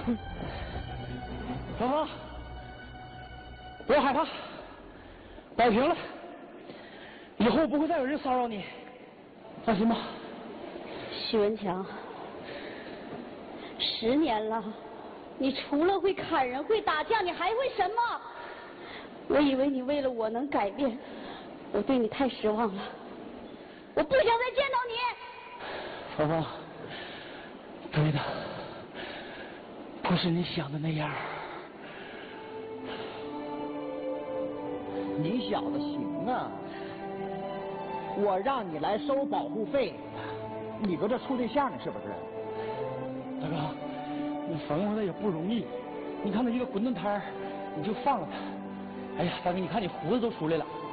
芳芳，不要害怕，摆平了，以后不会再有人骚扰你，放心吧。 许文强，10年了，你除了会砍人、会打架，你还会什么？我以为你为了我能改变，我对你太失望了，我不想再见到你。 芳芳，对的，不是你想的那样。 你小子行啊！我让你来收保护费，你搁这处对象呢是不是？ 大哥，你冯活他也不容易，你看他一个滚墩摊儿，你就放了他。哎呀，大哥，你看你胡子都出来了。